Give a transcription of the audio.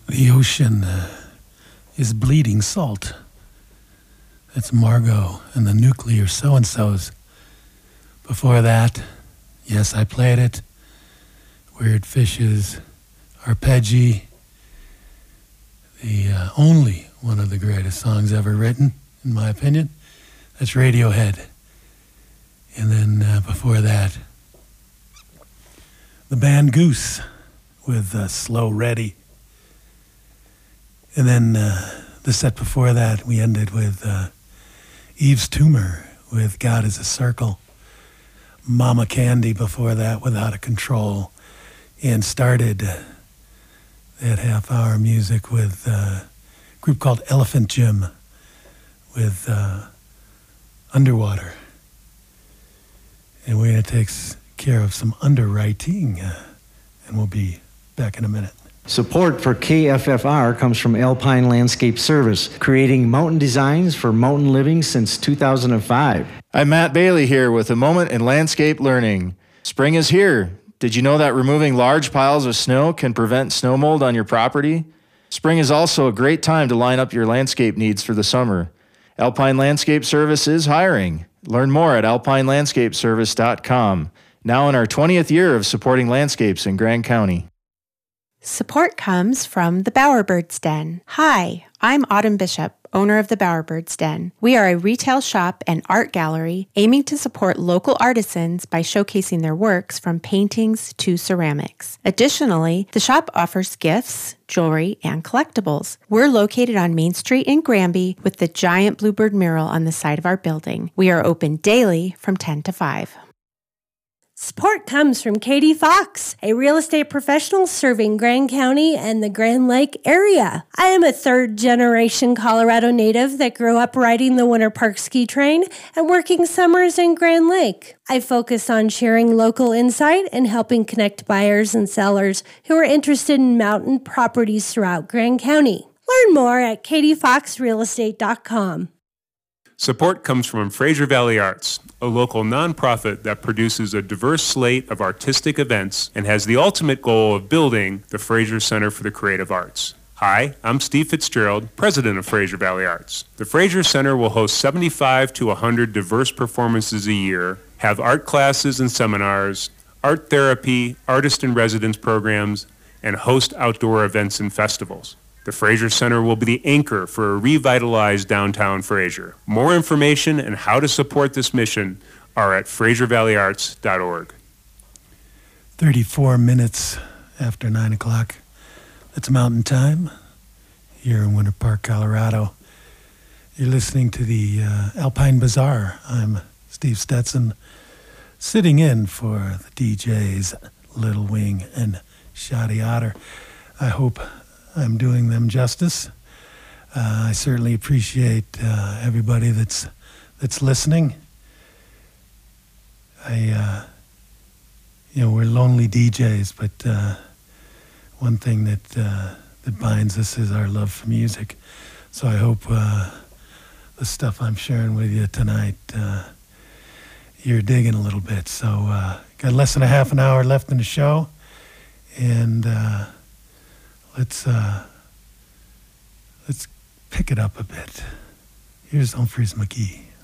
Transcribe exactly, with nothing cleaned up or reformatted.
The ocean uh, is bleeding salt. That's Margot and the Nuclear So-and-Sos. Before that, yes, I played it. Weird Fishes, Arpeggi, the uh, only one of the greatest songs ever written, in my opinion. That's Radiohead. And then uh, before that, the band Goose with uh, Slow Ready. And then uh, the set before that, we ended with uh, Yves Tumor with God is a Circle. Mama Candy before that with Out of Control. And started uh, that half-hour music with uh, a group called Elephant Gym with uh, Underwater. And we're going to take care of some underwriting, uh, and we'll be back in a minute. Support for K F F R comes from Alpine Landscape Service, creating mountain designs for mountain living since two thousand five. I'm Matt Bailey here with a moment in landscape learning. Spring is here. Did you know that removing large piles of snow can prevent snow mold on your property? Spring is also a great time to line up your landscape needs for the summer. Alpine Landscape Service is hiring. Learn more at alpine landscape service dot com. Now in our twentieth year of supporting landscapes in Grand County. Support comes from the Bowerbirds Den. Hi, I'm Autumn Bishop, owner of the Bowerbirds Den. We are a retail shop and art gallery aiming to support local artisans by showcasing their works from paintings to ceramics. Additionally, the shop offers gifts, jewelry, and collectibles. We're located on Main Street in Granby with the giant bluebird mural on the side of our building. We are open daily from ten to five. Support comes from Katie Fox, a real estate professional serving Grand County and the Grand Lake area. I am a third-generation Colorado native that grew up riding the Winter Park ski train and working summers in Grand Lake. I focus on sharing local insight and helping connect buyers and sellers who are interested in mountain properties throughout Grand County. Learn more at katie fox real estate dot com. Support comes from Fraser Valley Arts, a local nonprofit that produces a diverse slate of artistic events and has the ultimate goal of building the Fraser Center for the Creative Arts. Hi, I'm Steve Fitzgerald, president of Fraser Valley Arts. The Fraser Center will host seventy-five to one hundred diverse performances a year, have art classes and seminars, art therapy, artist-in-residence programs, and host outdoor events and festivals. The Fraser Center will be the anchor for a revitalized downtown Fraser. More information and how to support this mission are at fraser valley arts dot org. thirty-four minutes after nine o'clock. That's Mountain Time here in Winter Park, Colorado. You're listening to the uh, Alpine Bazaar. I'm Steve Stetson, sitting in for the D Js Little Wing and Shoddy Otter. I hope I'm doing them justice. Uh, I certainly appreciate uh, everybody that's that's listening. I, uh, you know, we're lonely D Js, but uh, one thing that uh, that binds us is our love for music. So I hope uh, the stuff I'm sharing with you tonight, uh, you're digging a little bit. So uh, got less than a half an hour left in the show, and uh, Let's uh, let's pick it up a bit. Here's Humphreys McGee.